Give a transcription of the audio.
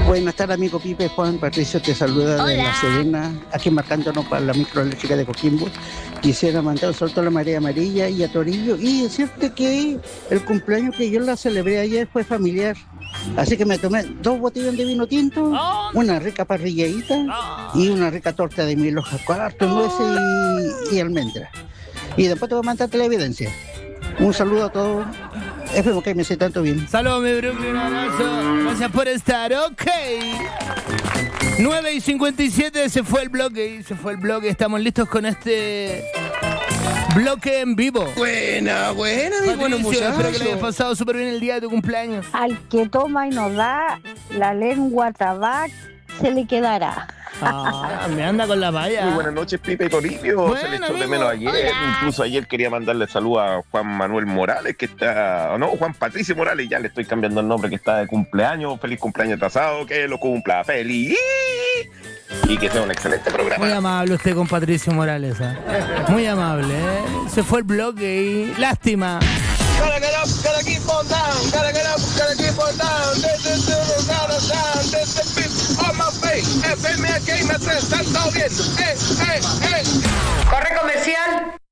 Buenas tardes, amigo Pipe. Juan Patricio te saluda de La Serena, aquí marcándonos para la microeléctrica de Coquimbo. Quisiera mandar un saludo a la Marea Amarilla y a Torillo. Y decirte que el cumpleaños que yo la celebré ayer fue familiar. Así que me tomé 2 botellones de vino tinto, una rica parrilladita y una rica torta de 1000 hojas, 4 nueces y almendras. Y después te voy a mandar televidencia. Un saludo a todos. Espero que me sé tanto bien. Saludos, mi Brooklyn, un abrazo. Gracias por estar, ok. 9:57, se fue el bloque. Estamos listos con este bloque en vivo. Buena, mi bueno muchacho. Espero que le hayas pasado súper bien el día de tu cumpleaños. Al que toma y no da, la lengua tabac se le quedará. Me anda con la valla. Muy buenas noches, Pipe y Toribio. Se le echó de menos ayer. Hola. Incluso ayer quería mandarle saludos a Juan Manuel Morales, que está... No, Juan Patricio Morales, ya le estoy cambiando el nombre, que está de cumpleaños. Feliz cumpleaños atrasado, que lo cumpla feliz. Y que sea un excelente programa. Muy amable usted con Patricio Morales, ¿eh? Muy amable, ¿eh? Se fue el bloque y... Lástima. Gotta get up, gotta keep on down. Gotta get up, gotta keep on down. This is the gotta sound. This is beat on my face. FM aquí me está viendo. Corre comercial.